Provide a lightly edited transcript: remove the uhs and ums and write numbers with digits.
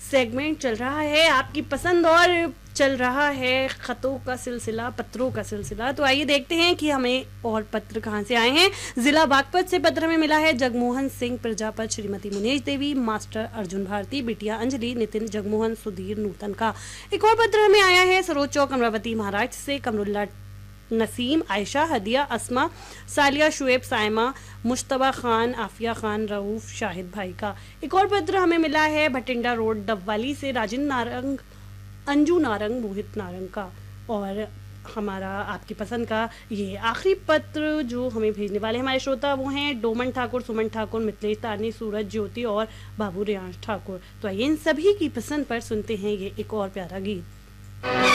Segment चल रहा है आपकी पसंद और चल रहा है खतों का सिलसिला, पत्रों का सिलसिला। तो आइए देखते हैं कि हमें और पत्र कहां से आए हैं। जिला बागपत से पत्र हमें मिला है जगमोहन सिंह प्रजापत, श्रीमती मुनेश देवी, मास्टर अर्जुन भारती, बिटिया अंजलि, नितिन जगमोहन, सुधीर नूतन का। एक और पत्र हमें आया है सरोज चौक अमरावती महाराष्ट्र से कमरुल्ला नसीम, आयशा, हदिया, अस्मा, सालिया, शुएब, साइमा, मुश्तबा खान, आफिया खान, रऊफ, शाहिद भाई का। एक और पत्र हमें मिला है भटिंडा रोड डबवाली से राजिन नारंग, अंजू नारंग, मोहित नारंग का। और हमारा आपकी पसंद का ये आखिरी पत्र जो हमें भेजने वाले हमारे श्रोता वो हैं डोमन ठाकुर, सुमन ठाकुर, मिथिलेश तानी, सूरज ज्योति और बाबू रियांश ठाकुर। तो आइए इन सभी की पसंद पर सुनते हैं ये एक और प्यारा गीत।